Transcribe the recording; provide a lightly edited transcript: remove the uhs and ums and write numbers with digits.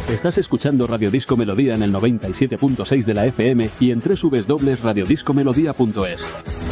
Estás escuchando Radio Disco Melodía en el 97.6 de la FM y en www.radiodiscomelodía.es.